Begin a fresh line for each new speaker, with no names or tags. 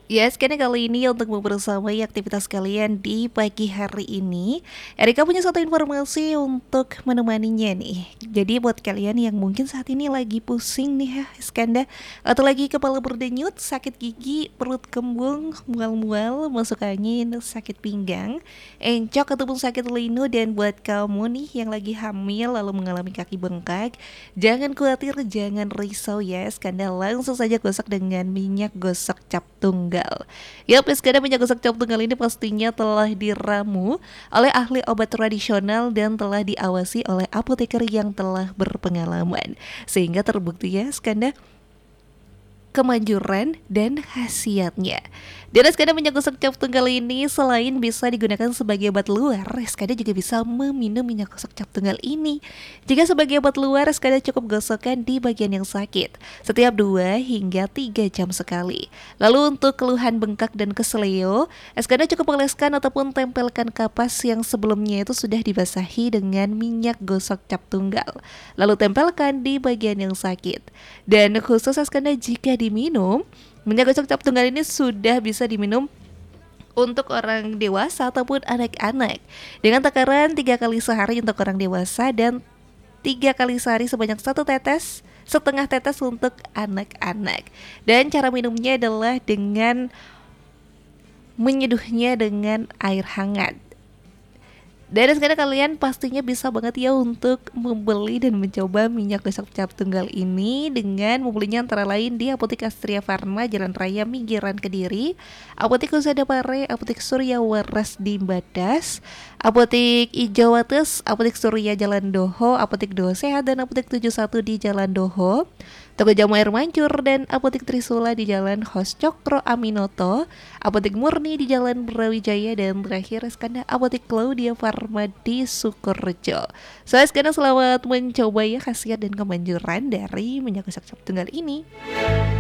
Ya, sekarang kali ini untuk mempersamai aktivitas kalian di pagi hari ini, Erika punya satu informasi untuk menemaninya nih. Jadi buat kalian yang mungkin saat ini lagi pusing nih ya, Iskanda, atau lagi kepala berdenyut, sakit gigi, perut kembung, mual-mual, masuk angin, sakit pinggang, encok ataupun sakit linu, dan buat kamu nih yang lagi hamil lalu mengalami kaki bengkak, jangan khawatir, jangan risau ya, Iskanda langsung saja gosok dengan minyak gosok cap tunggal. Yap, sekarang minyak gosok cap tunggal ini pastinya telah diramu oleh ahli obat tradisional dan telah diawasi oleh apoteker yang telah berpengalaman. Sehingga terbukti ya, Skanda, kemanjuran dan khasiatnya. Dan Skanda minyak gosok cap tunggal ini selain bisa digunakan sebagai obat luar, Skanda juga bisa meminum minyak gosok cap tunggal ini. Jika sebagai obat luar, Skanda cukup gosokkan di bagian yang sakit setiap 2 hingga 3 jam sekali. Lalu untuk keluhan bengkak dan keseleo, Skanda cukup oleskan ataupun tempelkan kapas yang sebelumnya itu sudah dibasahi dengan minyak gosok cap tunggal. Lalu tempelkan di bagian yang sakit. Dan khusus Skanda jika diminum, minyak gosok cap tunggal ini sudah bisa diminum untuk orang dewasa ataupun anak-anak dengan takaran 3 kali sehari untuk orang dewasa dan 3 kali sehari sebanyak 1 tetes, setengah tetes untuk anak-anak. Dan cara minumnya adalah dengan menyeduhnya dengan air hangat. Dan sekarang kalian pastinya bisa banget ya untuk membeli dan mencoba minyak gosok cap tunggal ini dengan membelinya antara lain di Apotek Astria Farma Jalan Raya Minggiran Kediri, Apotek Husada Pare, Apotek Surya Waras di Badas, Apotek Ijo Wates, Apotek Surya Jalan Doho, Apotek Doho Sehat dan Apotek 71 di Jalan Doho, Toko Jamu Air Mancur dan Apotek Trisula di Jalan Hos Cokro Aminoto, Apotek Murni di Jalan Brawijaya, dan terakhir Skanda Apotek Claudia Farma di Sukorejo. Saya Skanda selamat mencoba ya khasiat dan kemanjuran dari minyak gosok cap tunggal ini.